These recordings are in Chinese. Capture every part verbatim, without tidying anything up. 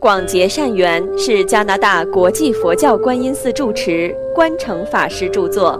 广结善缘是加拿大国际佛教观音寺住持关诚法师著作。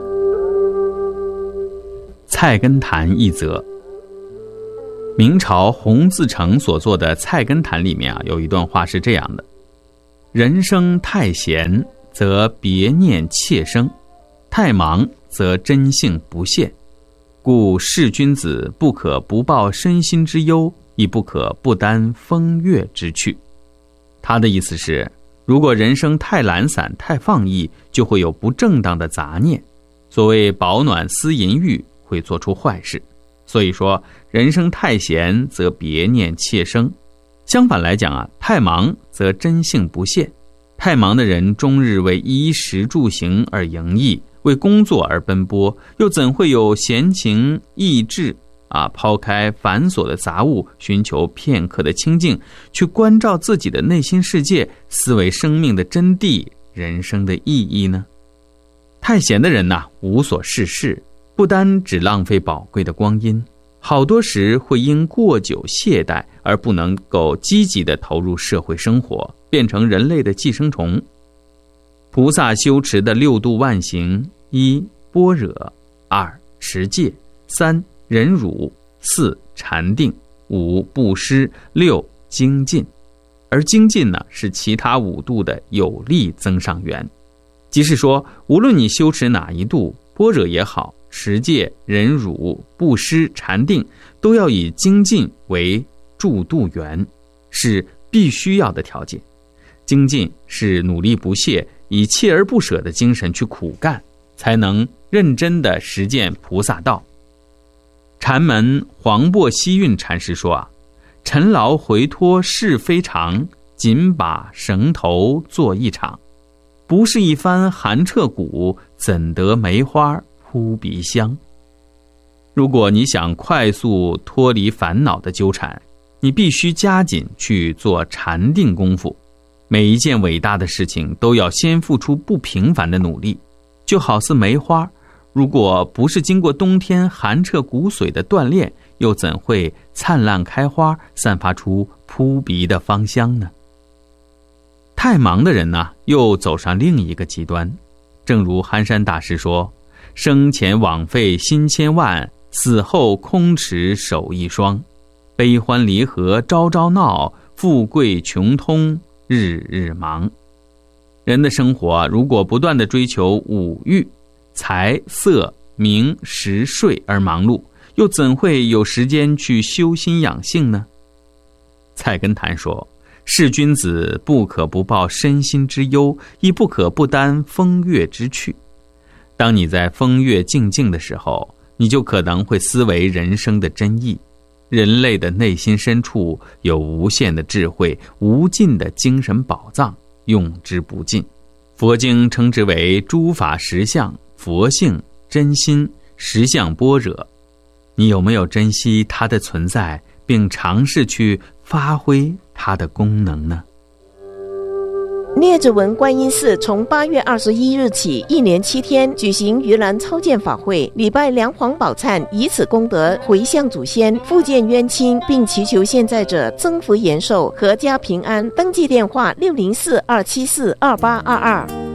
菜根谭一则，明朝洪自成所作的《菜根谭》里面啊，有一段话是这样的：人生太闲，则别念切生；太忙，则真性不现。故士君子不可不抱身心之忧，亦不可不担风月之趣。他的意思是，如果人生太懒散、太放逸，就会有不正当的杂念。所谓饱暖思淫欲，会做出坏事。所以说，人生太闲，则别念切生；相反来讲啊，太忙则真性不现。太忙的人终日为衣食住行而营役，为工作而奔波，又怎会有闲情逸致啊？抛开繁琐的杂物，寻求片刻的清静，去关照自己的内心世界，思维生命的真谛、人生的意义呢？太闲的人呐、啊，无所事事，不单只浪费宝贵的光阴，好多时会因过久懈怠而不能够积极地投入社会生活，变成人类的寄生虫。菩萨修持的六度万行：一、般若；二、持戒；三、忍辱；四、禅定；五、布施；六、精进。而精进呢，是其他五度的有力增上缘。即是说，无论你修持哪一度，般若也好，持戒、忍辱、布施、禅定，都要以精进为助度缘，是必须要的条件。精进是努力不懈，以锲而不舍的精神去苦干，才能认真地实践菩萨道。禅门黄檗希运禅师说啊，尘劳回脱事非常，紧把绳头做一场。不是一番寒彻骨，怎得梅花扑鼻香。如果你想快速脱离烦恼的纠缠，你必须加紧去做禅定功夫。每一件伟大的事情都要先付出不平凡的努力，就好似梅花，如果不是经过冬天寒彻骨髓的锻炼，又怎会灿烂开花，散发出扑鼻的芳香呢？太忙的人呢、啊，又走上另一个极端。正如憨山大师说，生前枉费心千万，死后空持手一双。悲欢离合朝朝闹，富贵穷通日日忙。人的生活如果不断地追求五欲、财色名食睡而忙碌，又怎会有时间去修心养性呢？菜根谭说，士君子不可不抱身心之忧，亦不可不担风月之趣。当你在风月静静的时候，你就可能会思维人生的真意。人类的内心深处有无限的智慧，无尽的精神宝藏，用之不尽。佛经称之为诸法实相、佛性、真心、实相般若。你有没有珍惜它的存在，并尝试去发挥它的功能呢？ 聂子文观音寺从八月二十一日起，一连七天举行盂兰超荐法会，礼拜梁皇宝忏，以此功德回向祖先，复见冤亲，并祈求现在者增福延寿，阖家平安。登记电话：六零四二七四二八二二。